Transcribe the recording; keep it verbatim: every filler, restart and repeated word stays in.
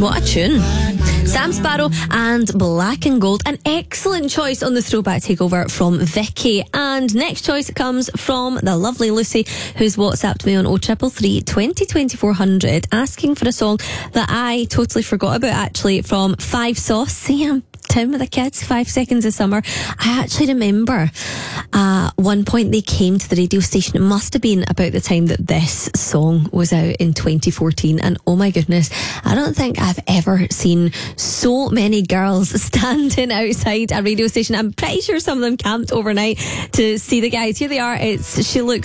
What a tune. Sam Sparrow and Black and Gold. An excellent choice on the throwback takeover from Vicky. And next choice comes from the lovely Lucy, who's WhatsApped me on oh three three, twenty, twenty-four hundred, asking for a song that I totally forgot about, actually, from Five Sauce. See, I'm Tim with the kids, Five Seconds of Summer. I actually remember uh, one point they came to the radio station. It must have been about the time that this song was out in twenty fourteen. And oh my goodness, I don't think I've ever seen so many girls standing outside a radio station. I'm pretty sure some of them camped overnight to see the guys. Here they are. It's She Looks